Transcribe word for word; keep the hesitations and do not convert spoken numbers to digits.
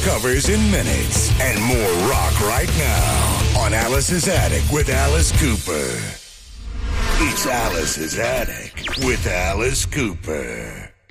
covers in minutes, and more rock right now on Alice's Attic with Alice Cooper. It's Alice's Attic with Alice Cooper.